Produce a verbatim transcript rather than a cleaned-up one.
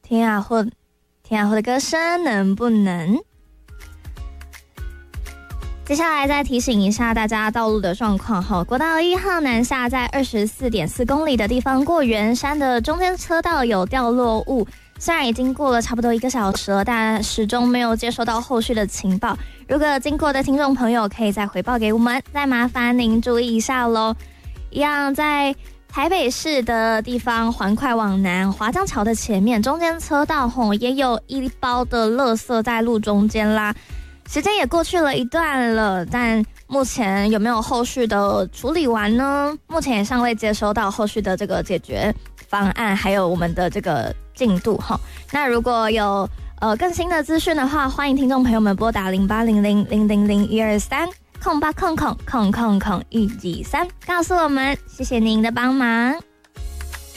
田雅慧，田雅慧的歌声能不能？接下来再提醒一下大家道路的状况哈，国道一号南下在二十四点四公里的地方过圆山的中间车道有掉落物，虽然已经过了差不多一个小时了，但始终没有接收到后续的情报。如果经过的听众朋友可以再回报给我们，再麻烦您注意一下咯。一样在台北市的地方环快往南，华江桥的前面中间车道吼也有一包的垃圾在路中间啦。时间也过去了一段了，但目前有没有后续的处理完呢？目前也尚未接收到后续的这个解决方案，还有我们的这个进度哈。那如果有呃更新的资讯的话，欢迎听众朋友们拨打零八零零零零零一二三空八空空空空空一几三，告诉我们。谢谢您的帮忙。